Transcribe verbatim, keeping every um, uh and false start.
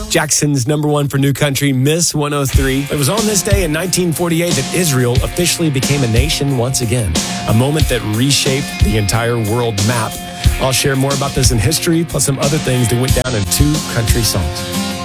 Jackson's number one for New Country, Miss one oh three. It was on this day in nineteen forty-eight that Israel officially became a nation once again, a moment that reshaped the entire world map. I'll share more about this in history, plus some other things that went down in two country songs.